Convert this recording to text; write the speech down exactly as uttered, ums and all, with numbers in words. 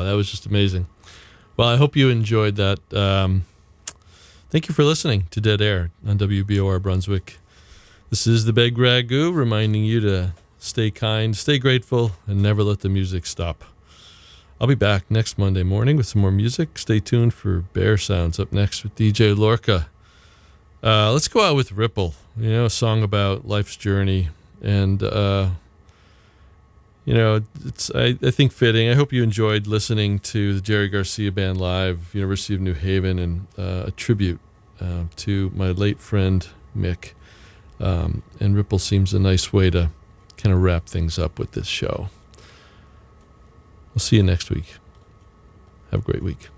that was just amazing. Well, I hope you enjoyed that. Um, thank you for listening to Dead Air on W B O R Brunswick. This is the Beg Ragu reminding you to stay kind, stay grateful, and never let the music stop. I'll be back next Monday morning with some more music. Stay tuned for Bear Sounds up next with D J Lorca. Uh, let's go out with Ripple, you know, a song about life's journey. And, uh, you know, it's I, I think fitting. I hope you enjoyed listening to the Jerry Garcia Band live, University of New Haven, and uh, a tribute uh, to my late friend, Mick. Um, and Ripple seems a nice way to kind of wrap things up with this show. I'll see you next week. Have a great week.